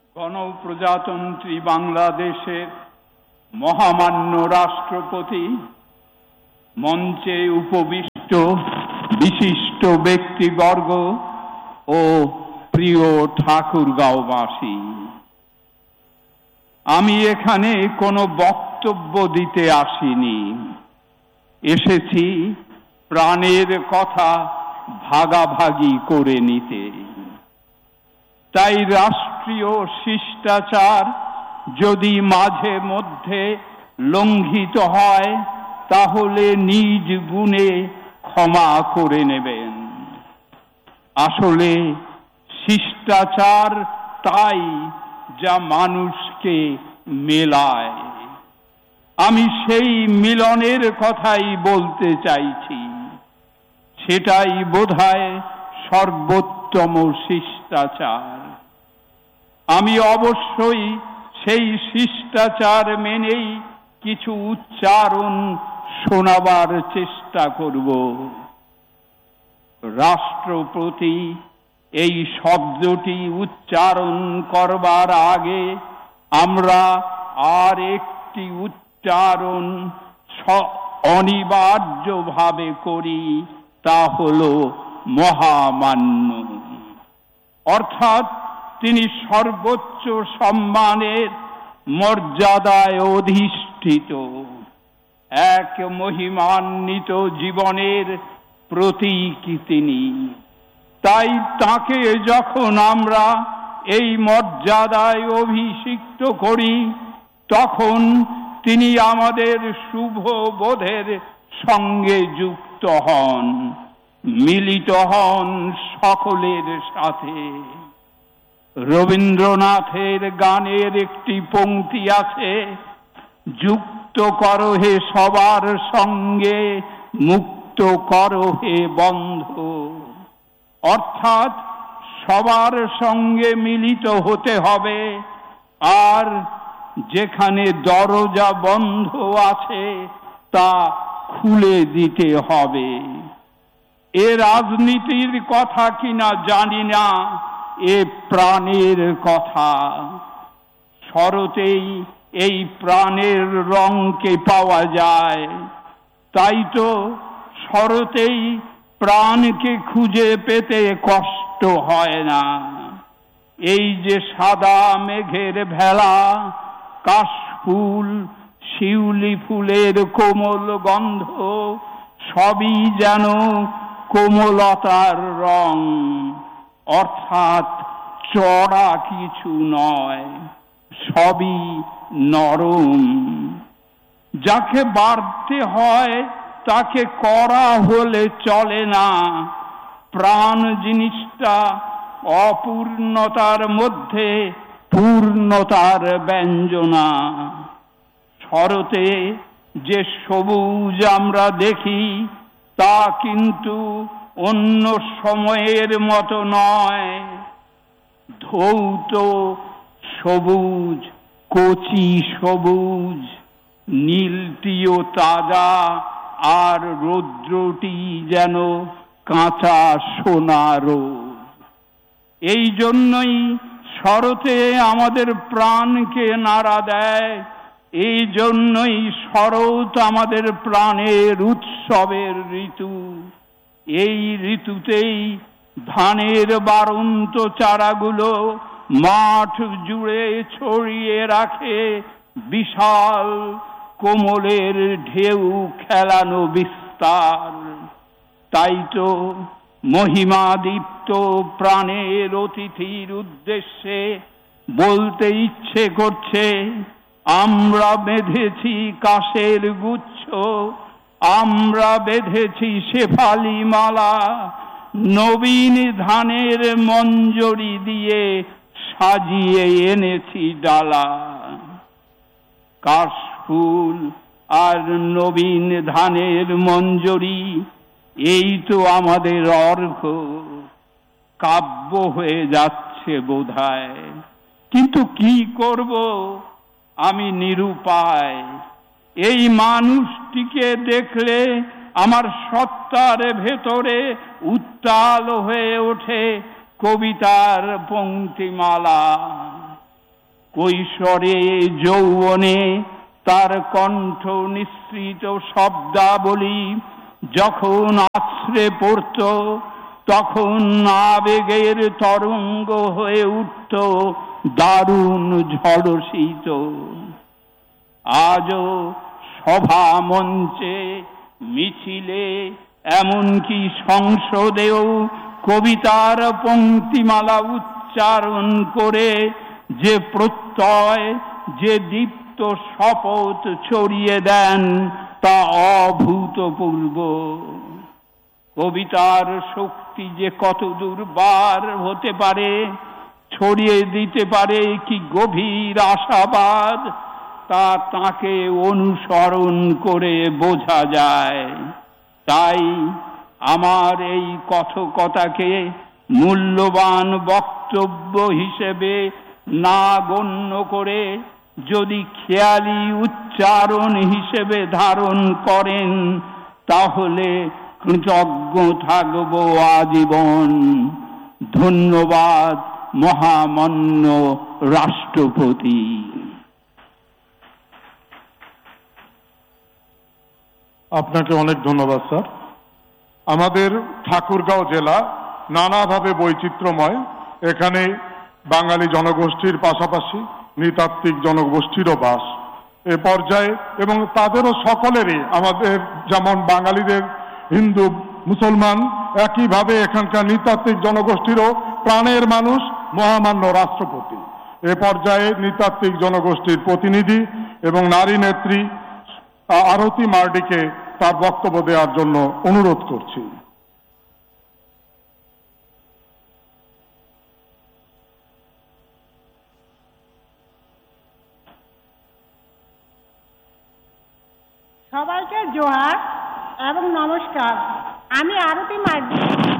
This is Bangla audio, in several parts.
গণপ্রজাতন্ত্রী বাংলাদেশের মহামান্য রাষ্ট্রপতি, মঞ্চে উপবিষ্ট বিশিষ্ট ব্যক্তিবর্গ ও প্রিয় ঠাকুরগাঁওবাসী, আমি এখানে কোনো বক্তব্য দিতে আসিনি। এসেছি প্রাণের কথা ভাগাভাগি করে নিতে। তাই রাষ্ট্রীয় শিষ্টাচার যদি মাঝে মধ্যে লঙ্ঘিত হয় তাহলে নিজ গুণে ক্ষমা করে নেবেন। আসলে শিষ্টাচার তাই যা মানুষকে মেলায়। আমি সেই মিলনের কথাই বলতে চাইছি। সেটাই বোধহয় সর্বোত্তম শিষ্টাচার। আমি অবশ্যই সেই শিষ্টাচার মেনেই কিছু উচ্চারণ শোনাবার চেষ্টা করব। রাষ্ট্রপতি এই শব্দটি উচ্চারণ করবার আগে আমরা আর একটি উচ্চারণ অনিবার্যভাবে করি, তা হলো মহামান্য। অর্থাৎ তিনি সর্বোচ্চ সম্মানের মর্যাদায় অধিষ্ঠিত, এক মহিমান্বিত জীবনের প্রতীক তিনি। তাই তাকে যখন আমরা এই মর্যাদায় অভিষিক্ত করি, তখন তিনি আমাদের শুভ বোধের সঙ্গে যুক্ত হন, মিলিত হন সকলের সাথে। রবীন্দ্রনাথের গানের একটি পংক্তি আছে, যুক্ত করো হে সবার সঙ্গে, মুক্ত করো হে বন্ধ। অর্থাৎ সবার সঙ্গে মিলিত হতে হবে, আর যেখানে দরজা বন্ধ আছে তা খুলে দিতে হবে। এ রাজনীতির কথা কিনা জানি না, এ প্রাণের কথা। শরতেই এই প্রাণের রঙকে পাওয়া যায়। তাই তো শরতেই প্রাণকে খুঁজে পেতে কষ্ট হয় না। এই যে সাদা মেঘের ভেলা, কাশফুল, শিউলি ফুলের কোমল গন্ধ, সবই যেন কোমলতার রং। অর্থাৎ চড়া কিছু নয়, সবই নরম। যাকে বাড়তে হয় তাকে করা হলে চলে না। প্রাণ জিনিসটা অপূর্ণতার মধ্যে পূর্ণতার ব্যঞ্জনা। শরতে যে সবুজ আমরা দেখি তা কিন্তু অন্য সময়ের মতো নয়। ধৌত সবুজ, কচি সবুজ, নীলটিও তাজা, আর রৌদ্রটি যেন কাঁচা সোনা রোদ। এই জন্যই শরতে আমাদের প্রাণকে নাড়া দেয়। এই জন্যই শরৎ আমাদের প্রাণের উৎসবের ঋতু। এই ঋতুতেই ধানের বাড়ন্ত চারাগুলো মাঠ জুড়ে ছড়িয়ে রাখে বিশাল কোমলের ঢেউ খেলানো বিস্তার। তাই তো মহিমাদীপ্ত প্রাণের অতিথির উদ্দেশ্যে বলতে ইচ্ছে করছে, আমরা বেঁধেছি কাশের গুচ্ছ, আমরা বেঁধেছি শেফালি মালা, নবীন ধানের মঞ্জরি দিয়ে সাজিয়ে এনেছি ডালা। কাশফুল আর নবীন ধানের মঞ্জরি, এই তো আমাদের অর্ঘ্য। কাব্য হয়ে যাচ্ছে বোধহয়, কিন্তু কি করব, আমি নিরুপায়। এই মানুষটিকে দেখলে আমার সত্তার ভেতরে উত্তাল হয়ে ওঠে কবিতার পংক্তিমালা। কৈশোরে যৌবনে তার কণ্ঠ নিঃসৃত শব্দাবলী যখন আছড়ে পড়ত, তখন আবেগের তরঙ্গ হয়ে উঠত দারুণ ঝড়শীত। আজও সভা মঞ্চে, মিছিলে, এমনকি সংসদেও কবিতার পংক্তিমালা উচ্চারণ করে যে প্রত্যয়, যে দীপ্ত শপথ ছড়িয়ে দেন, তা অভূতপূর্ব। কবিতার শক্তি যে কত দুর্বার হতে পারে, ছড়িয়ে দিতে পারে কি গভীর আশাবাদ, তা তাকে অনুসরণ করে বোঝা যায়। তাই আমার এই কথকতাকে মূল্যবান বক্তব্য হিসেবে না গণ্য করে যদি খেয়ালি উচ্চারণ হিসেবে ধারণ করেন, তাহলে কৃতজ্ঞ থাকব আজীবন। ধন্যবাদ মহামান্য রাষ্ট্রপতি। আপনাকে অনেক ধন্যবাদ স্যার। আমাদের ঠাকুরগাঁও জেলা নানাভাবে বৈচিত্র্যময়। এখানে বাঙালি জনগোষ্ঠীর পাশাপাশি নৃতাত্ত্বিক জনগোষ্ঠীরও বাস এ পর্যায়ে, এবং তাদেরও সকলেরই, আমাদের যেমন বাঙালিদের হিন্দু মুসলমান, একইভাবে এখানকার নৃতাত্ত্বিক জনগোষ্ঠীরও প্রাণের মানুষ মহামান্য রাষ্ট্রপতি। এ পর্যায়ে নৃতাত্ত্বিক জনগোষ্ঠীর প্রতিনিধি এবং নারী নেত্রী আরতি মার্ডিকে তার বক্তব্য দেওয়ার জন্য অনুরোধ করছি। সবাইকে জোহার এবং নমস্কার। আমি আরতি মার্ডি,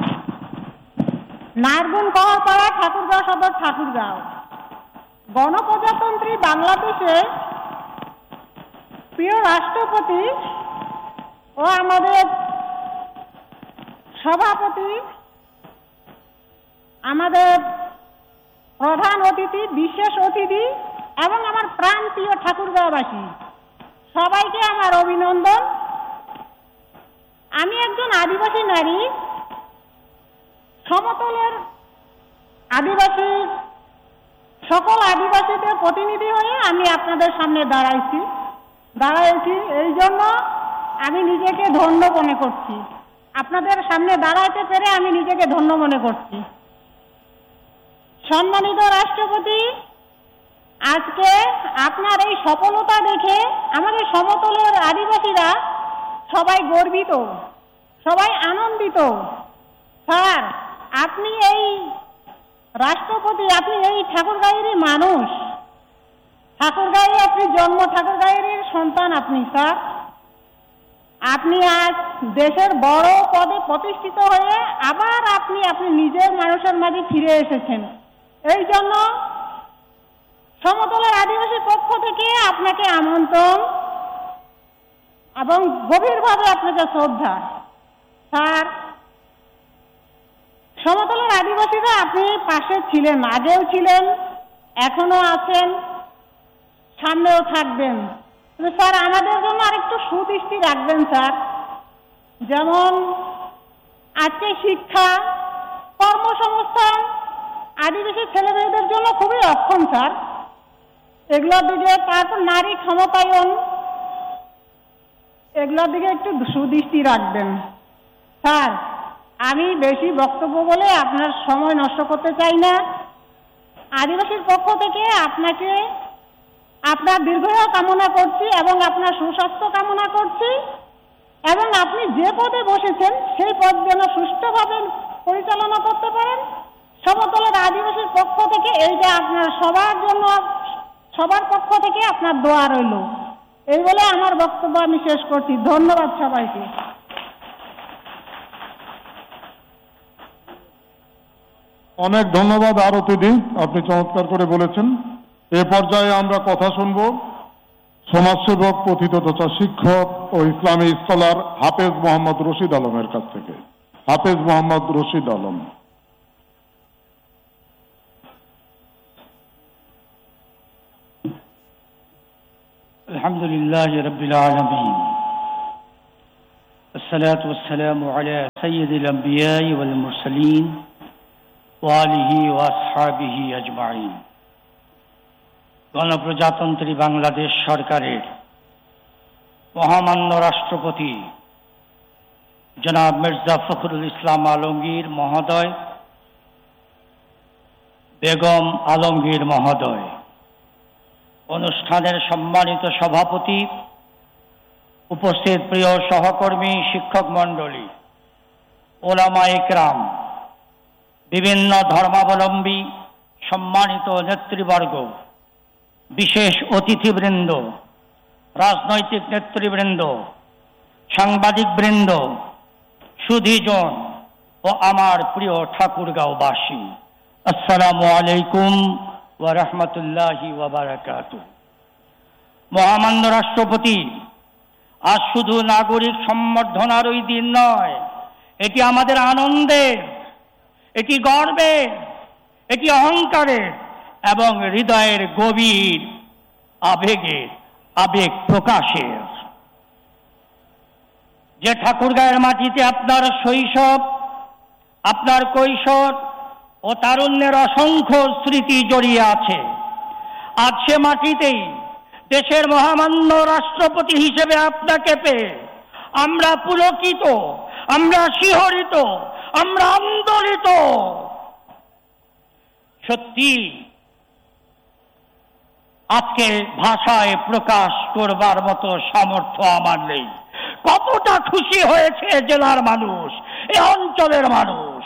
নারগুন কলাপাড়া, ঠাকুরগাঁও সদর, ঠাকুরগাঁও। গণপ্রজাতন্ত্রী বাংলাদেশে প্রিয় রাষ্ট্রপতি ও আমাদের সভাপতি, আমাদের প্রধান অতিথি, বিশেষ অতিথি এবং আমার প্রাণপ্রিয় ঠাকুরগাঁওবাসী, সবাইকে আমার অভিনন্দন। আমি একজন আদিবাসী নারী, সমতলের আদিবাসী, সকল আদিবাসীদের প্রতিনিধি হয়ে আমি আপনাদের সামনে দাঁড়াইছি। এই জন্য আমি নিজেকে ধন্য মনে করছি। আপনাদের সামনে দাঁড়াইতে পেরে আমি নিজেকে ধন্য মনে করছি। সম্মানিত রাষ্ট্রপতি, আজকে আপনার এই সফলতা দেখে আমাদের সমতলের আদিবাসীরা সবাই গর্বিত, সবাই আনন্দিত। স্যার, আপনি এই রাষ্ট্রপতি, আপনি এই ঠাকুরগাঁওয়েরই মানুষ। ঠাকুরগাঁয়ে আপনি জন্ম, ঠাকুরগাঁওয়ের সন্তান আপনি। স্যার, আপনি আজ দেশের বড় পদে প্রতিষ্ঠিত হয়ে আবার আপনি নিজের মানুষের মাঝে ফিরে এসেছেন। এই জন্য সমতলের আদিবাসীর পক্ষ থেকে আপনাকে আমন্ত্রণ এবং গভীরভাবে আপনাকে শ্রদ্ধা। স্যার, সমতলের আদিবাসীরা আপনি পাশে ছিলেন, আগেও ছিলেন, এখনো আছেন, সামনেও থাকবেন। স্যার, আমাদের জন্য আরেকটু সুদৃষ্টি রাখবেন স্যার। যেমন আজকে শিক্ষা, কর্মসংস্থান আদিবাসী ছেলেমেয়েদের জন্য খুবই অক্ষম স্যার, এগুলোর দিকে, তারপর নারী ক্ষমতায়ন, এগুলোর দিকে একটু সুদৃষ্টি রাখবেন। স্যার, আমি বেশি বক্তব্য বলে আপনার সময় নষ্ট করতে চাই না। আদিবাসীর পক্ষ থেকে আপনাকে আপনার দীর্ঘায়ু কামনা করছি এবং আপনার সুস্বাস্থ্য কামনা করছি, এবং আপনি যে পদে বসেছেন সেই পদ যেন সুষ্ঠুভাবে পরিচালনা করতে পারেন। সমতলের আদিবাসীর পক্ষ থেকে এইটা আপনার সবার জন্য, সবার পক্ষ থেকে আপনার দোয়া রইল। এই বলে আমার বক্তব্য আমি শেষ করছি। ধন্যবাদ সবাইকে। অনেক ধন্যবাদ আরতিদি, আপনি চমৎকার করে বলেছেন। এ পর্যায়ে আমরা কথা শুনব সমাজসেবক, পথিততথা শিক্ষক ও ইসলামী স্কলার হাফেজ মোহাম্মদ রশিদ আলমের কাছ থেকে। হাফেজ মোহাম্মদ রশিদ আলম। الحمد لله رب العالمين والصلاة والسلام على سيد الأنبياء والمرسلين وآله وأصحابه أجمعين। গণপ্রজাতন্ত্রী বাংলাদেশ সরকারের মহামান্য রাষ্ট্রপতি জনাব মির্জা ফখরুল ইসলাম আলমগীর মহোদয়, বেগম আলমগীর মহোদয়, অনুষ্ঠানের সম্মানিত সভাপতি, উপস্থিত প্রিয় সহকর্মী, শিক্ষক মণ্ডলী, ওলামা ইকরাম, বিভিন্ন ধর্মাবলম্বী সম্মানিত নেতৃবর্গ, বিশেষ অতিথিবৃন্দ, রাজনৈতিক নেতৃবৃন্দ, সাংবাদিকবৃন্দ, সুধীজন ও আমার প্রিয় ঠাকুরগাঁওবাসী, আসসালামু আলাইকুম ওয়া রাহমাতুল্লাহি ওয়া বারাকাতুহু। মহামান্য রাষ্ট্রপতি, আজ শুধু নাগরিক সম্বর্ধনার ওই দিন নয়, এটি আমাদের আনন্দের, এটি গর্বের, এটি অহংকারের এবং হৃদয়ের গভীর আবেগ প্রকাশের। যে ঠাকুরগাঁয়ের মাটিতে আপনার শৈশব, আপনার কৈশোর ও তারুণ্যের অসংখ্য স্মৃতি জড়িয়ে আছে, আজ সে মাটিতেই দেশের মহামান্য রাষ্ট্রপতি হিসেবে আপনাকে পেয়ে আমরা পুলকিত, আমরা শিহরিত, আমরা আন্দোলিত। সত্যি আজকে ভাষায় প্রকাশ করবার মতো সামর্থ্য আমার নেই। কতটা খুশি হয়েছে জেলার মানুষ, এই অঞ্চলের মানুষ।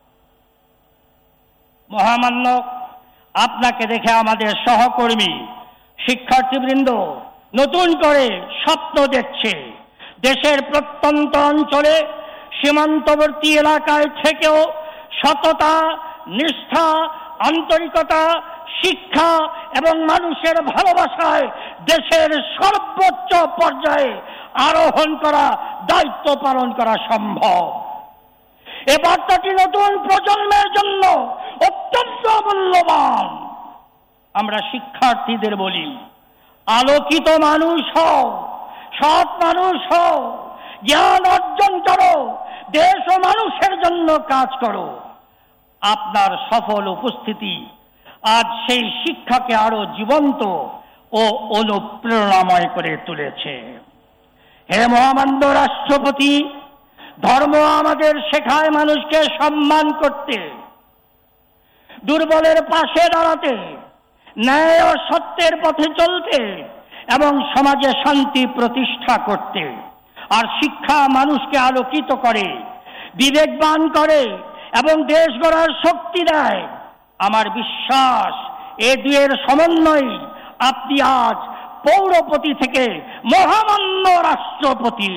মহামান্য, আপনাকে দেখে আমাদের সহকর্মী শিক্ষার্থীবৃন্দ নতুন করে স্বপ্ন দেখছে। দেশের প্রত্যন্ত অঞ্চলে সীমান্তবর্তী এলাকায় থেকেও সততা, নিষ্ঠা, আন্তরিকতা, শিক্ষা এবং মানুষের ভালোবাসায় দেশের সর্বোচ্চ পর্যায়ে আরোহণ করা, দায়িত্ব পালন করা সম্ভব। এ বার্তাটি নতুন প্রজন্মের জন্য অত্যন্ত মূল্যবান। আমরা শিক্ষার্থীদের বলি, আলোকিত মানুষ হও, সৎ মানুষ হও, জ্ঞান অর্জন করো, দেশ ও মানুষের জন্য কাজ করো। আপনার সফল উপস্থিতি আজ সেই শিক্ষাকে আরো জীবন্ত ও অনুপ্রেরণাময় করে তুলেছে। হে মহামান্য রাষ্ট্রপতি, ধর্ম আমাদের শেখায় মানুষকে সম্মান করতে, দুর্বলের পাশে দাঁড়াতে, ন্যায় ও সত্যের পথে চলতে এবং সমাজে শান্তি প্রতিষ্ঠা করতে। আর শিক্ষা মানুষকে আলোকিত করে, বিবেকবান করে এবং দেশ গড়ার শক্তি দেয়। আমার বিশ্বাস এ দুয়ের সমন্বয় আপনি আজ পৌরপতি থেকে মহামান্য রাষ্ট্রপতি।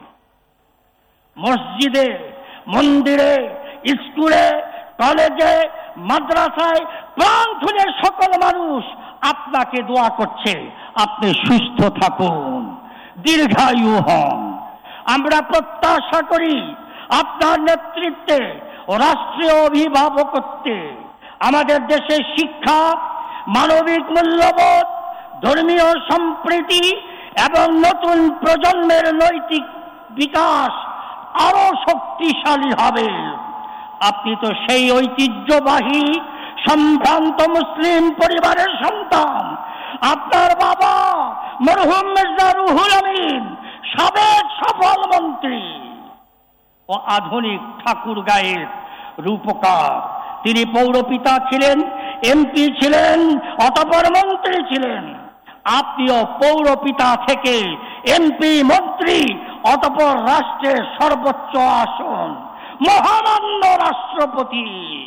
মসজিদে, মন্দিরে, স্কুলে, কলেজে, মাদ্রাসায় প্রাণ খুলে সকল মানুষ আপনাকে দোয়া করছে, আপনি সুস্থ থাকুন, দীর্ঘায়ু হন। আমরা প্রত্যাশা করি আপনার নেতৃত্বে ও রাষ্ট্রীয় অভিভাবকত্বে আমাদের দেশে শিক্ষা, মানবিক মূল্যবোধ, ধর্মীয় সম্প্রীতি এবং নতুন প্রজন্মের নৈতিক বিকাশ আরো শক্তিশালী হবে। আপনি তো সেই ঐতিহ্যবাহী সম্ভ্রান্ত মুসলিম পরিবারের সন্তান। আপনার বাবা মরহুম মির্জা রুহুল আমিন সাবেক সফল মন্ত্রী ও আধুনিক ঠাকুরগাঁয়ের রূপকার। তিনি পৌরপিতা ছিলেন, এমপি ছিলেন, অতঃপর মন্ত্রী ছিলেন। আপনিও পৌরপিতা থেকে এমপি, মন্ত্রী, অতঃপর রাষ্ট্রের সর্বোচ্চ আসন মহামান্য রাষ্ট্রপতি।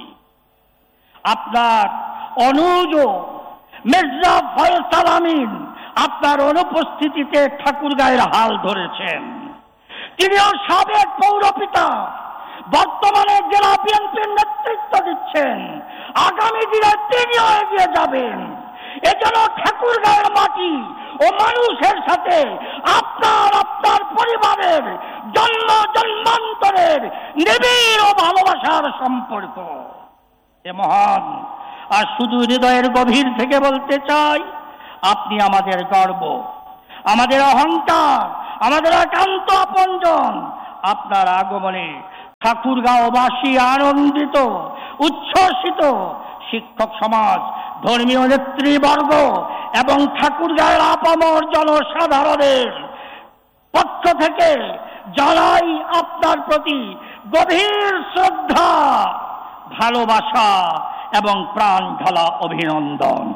আপনার অনুজ মির্জা ফয়সাল আমিন আপনার অনুপস্থিতিতে ঠাকুরগাঁয়ের হাল ধরেছেন। তিনিও সাবেক পৌরপিতা, বর্তমানে জেলা বিএনপির নেতৃত্ব দিচ্ছেন। আগামী দিনে তিনিও এগিয়ে যাবেন। এজন্য ঠাকুরগাঁয়ের মাটি ও মানুষের সাথে আপনার পরিবারের জন্মান্তরের নিবিড় ও ভালোবাসার সম্পর্ক। এ মহান, আর শুধু হৃদয়ের গভীর থেকে বলতে চাই, আপনি আমাদের গর্ব, আমাদের অহংকার, আমাদের একান্ত আপনজন আপনার আগমনে ঠাকুরগাঁওবাসী আনন্দিত, উচ্ছ্বসিত। শিক্ষক সমাজ, ধর্মীয় নেতৃবর্গ এবং ঠাকুরগাঁওয়ের আপামর জনসাধারণের পক্ষ থেকে জানাই আপনার প্রতি গভীর শ্রদ্ধা, ভালোবাসা এবং প্রাণ ঢালা অভিনন্দন।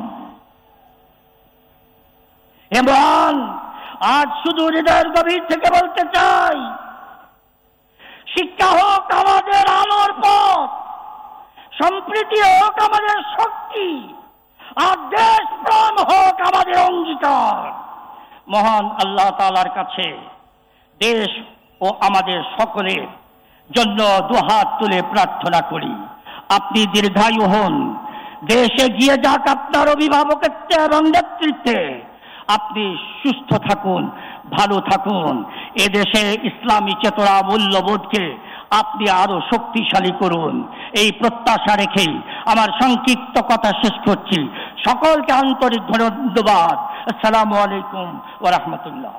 এবং আজ শুধু হৃদয়ের গভীর থেকে বলতে চাই, শিক্ষা হোক আমাদের আলোর পথ, সম্প্রীতি হোক আমাদের শক্তি, আর দেশ প্রাণ হোক আমাদের অঙ্গীকার। মহান আল্লাহ তাআলার কাছে দেশ ও আমাদের সকলের জন্য দুহাত তুলে প্রার্থনা করি, আপনি দীর্ঘায়ু হন, দেশে গিয়ে যাক আপনার অভিভাবকত্বে এবং নেতৃত্বে, আপনি সুস্থ থাকুন, ভালো থাকুন। এদেশে ইসলামী চেতনা মূল্যবোধকে আপনি আরো শক্তিশালী করুন। এই প্রত্যাশা রেখেই আমার সংক্ষিপ্ত কথা শেষ করছি। সকলকে আন্তরিক ধন্যবাদ। আসসালামু আলাইকুম ওয়া রাহমাতুল্লাহ।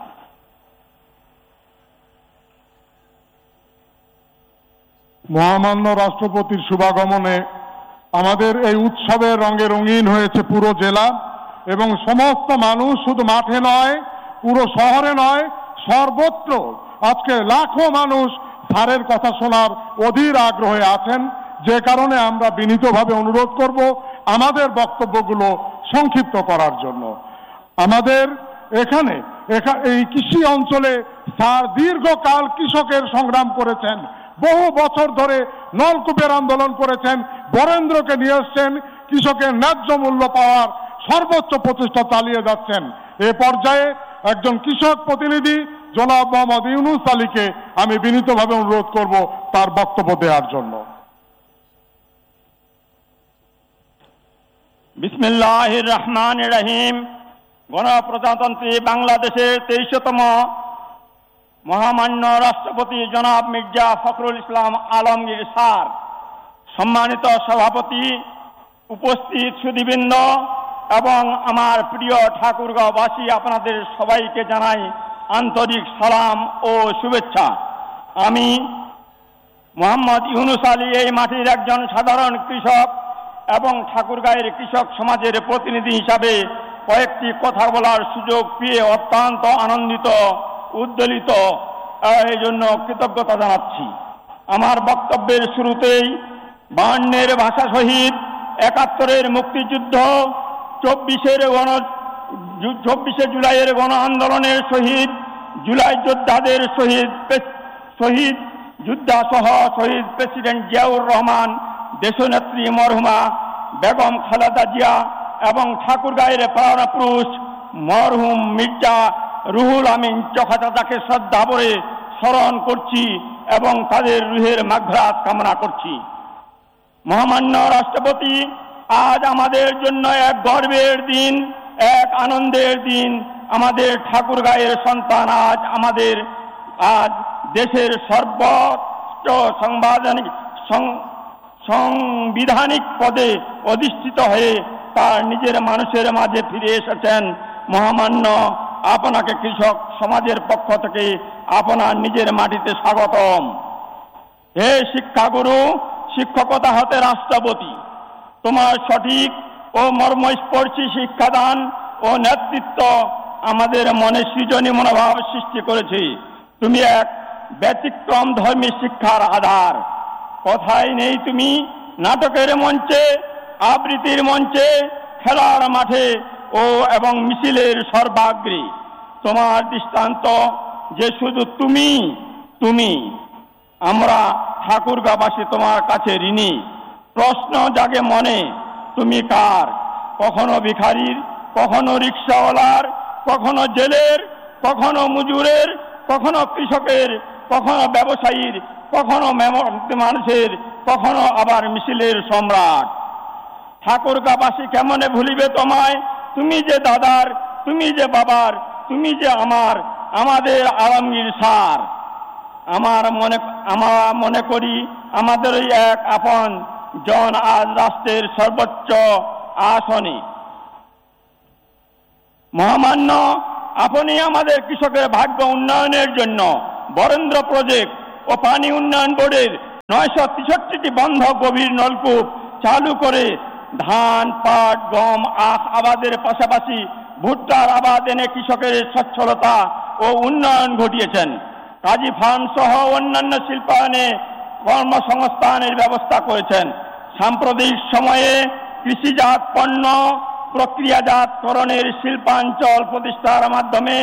মহামান্য রাষ্ট্রপতির শুভাগমনে আমাদের এই উৎসবের রঙে রঙিন হয়েছে পুরো জেলা এবং সমস্ত মানুষ, শুধু মাঠে নয়, পুরো শহরে নয়, সর্বত্র আজকে লাখো মানুষ স্যারের কথা শোনার অধীর আগ্রহে আছেন। যে কারণে আমরা বিনীতভাবে অনুরোধ করব আমাদের বক্তব্যগুলো সংক্ষিপ্ত করার জন্য। আমাদের এখানে এই কৃষি অঞ্চলে স্যার দীর্ঘকাল কৃষকের সংগ্রাম করেছেন, বহু বছর ধরে নলকূপের আন্দোলন করেছেন, বরেন্দ্রকে নিয়ে এসছেন, কৃষকের ন্যায্য মূল্য পাওয়ার সর্বোচ্চ প্রচেষ্টা চালিয়ে যাচ্ছেন। এ পর্যায়ে একজন কৃষক প্রতিনিধি জনাব মোহাম্মদ ইউনুস আলীকে আমি বিনীতভাবে অনুরোধ করব তার বক্তব্য দেওয়ার জন্য। বিসমিল্লাহির রহমানির রহিম। গণপ্রজাতন্ত্রী বাংলাদেশের 23তম মহামান্য রাষ্ট্রপতি জনাব মির্জা ফখরুল ইসলাম আলমগীর স্যার, সম্মানিত সভাপতি, উপস্থিত সুধীবৃন্দ এবং আমার প্রিয় ঠাকুরগাঁওবাসী, আপনাদের সবাইকে জানাই আন্তরিক সালাম ও শুভেচ্ছা। আমি মোহাম্মদ ইউনুস আলী এই মাটির একজন সাধারণ কৃষক এবং ঠাকুরগাঁয়ের কৃষক সমাজের প্রতিনিধি হিসাবে কয়েকটি কথা বলার সুযোগ পেয়ে অত্যন্ত আনন্দিত, উদ্বেলিত, এই জন্য কৃতজ্ঞতা জানাচ্ছি। আমার বক্তব্যের শুরুতেই 52-এর ভাষা শহীদ, 71-এর মুক্তিযুদ্ধ, 24শে জুলাইয়ের গণ আন্দোলনের শহীদ, জুলাই যোদ্ধাদের শহীদ যোদ্ধা সহ শহীদ প্রেসিডেন্ট জিয়াউর রহমান, দেশনেত্রী মরহুমা বেগম খালেদা জিয়া এবং ঠাকুরগাঁয়ের প্রাণপুরুষ মরহুম মির্জা রুহুল আমিন চোখা চাচাকে শ্রদ্ধা ভরে স্মরণ করছি এবং তাদের রুহের মাগফিরাত কামনা করছি। মহামান্য রাষ্ট্রপতি, আজ আমাদের জন্য এক গর্বের দিন, এক আনন্দের দিন। আমাদের ঠাকুরগাঁয়ের সন্তান আজ দেশের সর্বোচ্চ সাংবিধানিক পদে অধিষ্ঠিত হয়ে তার নিজের মানুষের মাঝে ফিরে এসেছেন। মহামান্য, আপনাকে কৃষক সমাজের পক্ষ থেকে আপনার নিজের মাটিতে স্বাগতম। হে শিক্ষাগুরু, শিক্ষকতা হতে রাষ্ট্রপতি, তোমার সঠিক ও মর্মস্পর্শী শিক্ষাদান ও নেতৃত্ব আমাদের মনে সৃজনী মনোভাব সৃষ্টি করেছে। তুমি এক ব্যতিক্রম ধর্মী শিক্ষার আধার। কথাই নেই, তুমি নাটকের মঞ্চে, আবৃত্তির মঞ্চে, খেলার মাঠে এবং মিছিলের সর্বাগ্রে। তোমার দৃষ্টান্ত যে শুধু তুমি। আমরা ঠাকুরগাঁওবাসী তোমার কাছে ঋণী। প্রশ্ন জাগে মনে, তুমি কার? কখনো ভিখারির, কখনো রিক্সাওয়ালার, কখনো জেলের, কখনো মজুরের, কখনো কৃষকের, কখনো ব্যবসায়ীর, কখনো মানুষের, কখনো আবার মিছিলের সম্রাট। ঠাকুরগাঁওবাসী কেমনে ভুলিবে তোমায়? তুমি যে দাদার, তুমি যে বাবার, তুমি যে আমাদের আলমগীর স্যার। আমরা মনে করি আমাদের এক আপন জন আজ রাষ্ট্রের সর্বোচ্চ আসনে। মহামান্য আপনি আমাদের কৃষকের ভাগ্য উন্নয়নের জন্য বরেন্দ্র প্রজেক্ট ও পানি উন্নয়ন বোর্ডের 963টি বন্ধ গভীর নলকূপ চালু করে ধান, পাট, গম, আখ আবাদের পাশাপাশি ভুট্টার আবাদ এনে কৃষকের সচ্ছলতা ও উন্নয়ন ঘটিয়েছেন। কাজী ফার্ম সহ অন্যান্য শিল্পায়নে কর্মসংস্থানের ব্যবস্থা করেছেন। সাম্প্রতিক সময়ে কৃষিজাত পণ্য প্রক্রিয়াজাতকরণের শিল্পাঞ্চল প্রতিষ্ঠার মাধ্যমে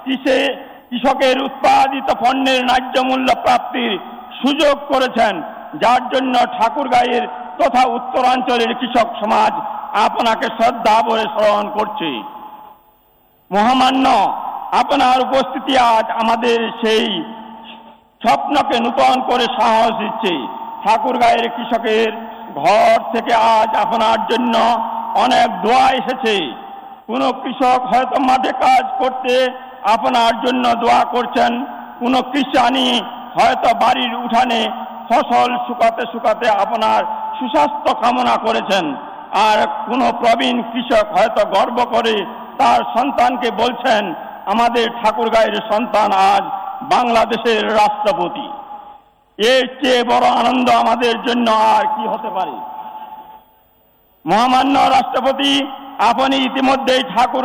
কৃষকের উৎপাদিত পণ্যের ন্যায্য মূল্য প্রাপ্তির সুযোগ করেছেন, যার জন্য ঠাকুরগাঁয়ের তথা উত্তরাঞ্চলের কৃষক সমাজ আপনাকে শ্রদ্ধা ভরে স্মরণ করছে। মহামান্য, আপনার উপস্থিতি আজ আমাদের সেই স্বপ্নকে নূতন করে সাহস দিচ্ছে। ঠাকুরগাঁয়ের কৃষকের ঘর থেকে আজ আপনার জন্য অনেক দোয়া এসেছে। কোনো কৃষক হয়তো মাঠে কাজ করতে আপনার জন্য দোয়া করছেন, কোনো কৃষানি হয়তো বাড়ির উঠানে ফসল শুকাতে শুকাতে আপনার সুস্বাস্থ্য কামনা করেছেন, আর কোনো প্রবীণ কৃষক হয়তো গর্ব করে তার সন্তানকে বলছেন, আমাদের ঠাকুরগাঁয়ের সন্তান আজ বাংলাদেশের রাষ্ট্রপতি। এর চেয়ে বড় আনন্দ আমাদের জন্য আর কি হতে পারে। মহামান্য রাষ্ট্রপতি, আপনি ইতিমধ্যেই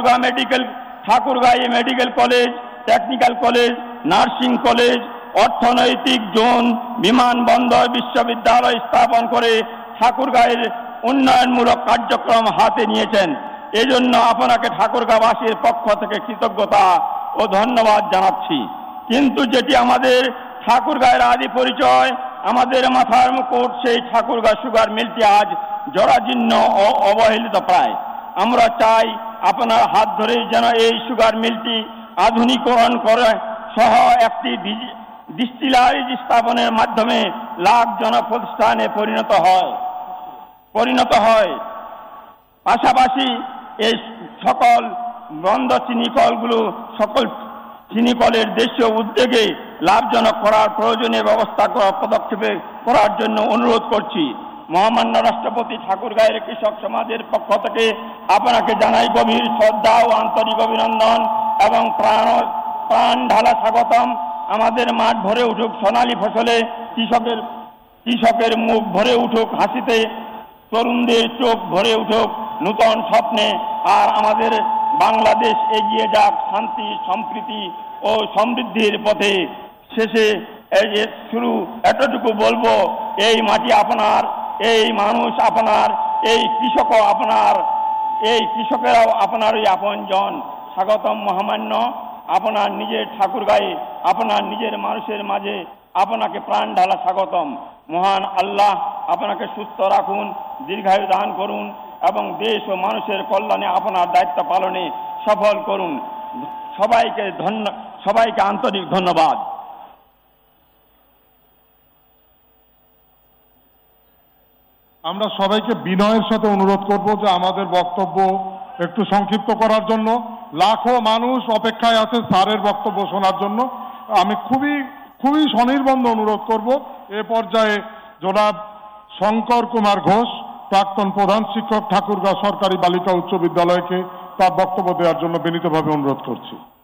ঠাকুরগাঁয়ে medical college, technical college, nursing college, অর্থনৈতিক জোন, বিমানবন্দর, বিশ্ববিদ্যালয় স্থাপন করে ঠাকুরগাঁয়ের উন্নয়নমূলক কার্যক্রম হাতে নিয়েছেন। এজন্য আপনাকে ঠাকুরগাঁওবাসীর পক্ষ থেকে কৃতজ্ঞতা ও ধন্যবাদ জানাচ্ছি। কিন্তু যেটি আমাদের ঠাকুরগাঁয়ের আদি পরিচয়, আমাদের মাথার মুকুট, সেই ঠাকুরগাঁ সুগার মিলটি আজ জরাজীর্ণ ও অবহেলিত প্রায়। আমরা চাই আপনার হাত ধরেই যেন এই সুগার মিলটি আধুনিকরণ করে সহ একটি ডিস্টিলারি স্থাপনের মাধ্যমে লাভজনক প্রতিষ্ঠানে পরিণত হয়। পাশাপাশি এই সকল বন্ধ চিনিকলগুলো সকল চিনিকলের দেশীয় উদ্যোগে লাভজনক করার প্রয়োজনীয় ব্যবস্থা পদক্ষেপ করার জন্য অনুরোধ করছি। মহামান্য রাষ্ট্রপতি, ঠাকুরগাঁয়ের কৃষক সমাজের পক্ষ থেকে আপনাকে জানাই গভীর শ্রদ্ধা ও আন্তরিক অভিনন্দন এবং প্রাণ ঢালা স্বাগতম। আমাদের মাঠ ভরে উঠুক সোনালী ফসলে, কৃষকের মুখ ভরে উঠুক হাসিতে, তরুণদের চোখ ভরে উঠুক নূতন স্বপ্নে, আর আমাদের বাংলাদেশ এগিয়ে যাক শান্তি, সম্প্রীতি ও সমৃদ্ধির পথে। শেষে এই যে শুরু এতটুকু বলবো, এই মাটি আপনার, এই মানুষ আপনার, এই কৃষকও আপনার, এই কৃষকেরাও আপনারই আপনজন। স্বাগতম মহামান্য। আপনার নিজের ঠাকুরগাঁয়ে, আপনার নিজের মানুষের মাঝে আপনাকে প্রাণ ঢালা স্বাগতম। মহান আল্লাহ আপনাকে সুস্থ রাখুন, দীর্ঘায়ু দান করুন এবং দেশ ও মানুষের কল্যাণে আপনার দায়িত্ব পালনে সফল করুন। সবাইকে আন্তরিক ধন্যবাদ। আমরা সবাইকে বিনয়ের সাথে অনুরোধ করব যে আমাদের বক্তব্য একটু সংক্ষিপ্ত করার জন্য। লাখো মানুষ অপেক্ষায় আছে স্যারের বক্তব্য শোনার জন্য। আমি খুবই স্বনির্বন্ধ অনুরোধ করব এ পর্যায়ে জনাব শঙ্কর কুমার ঘোষ, প্রাক্তন প্রধান শিক্ষক, ঠাকুরগাঁ সরকারি বালিকা উচ্চ বিদ্যালয়কে তার বক্তব্য দেওয়ার জন্য বিনীতভাবে অনুরোধ করছি।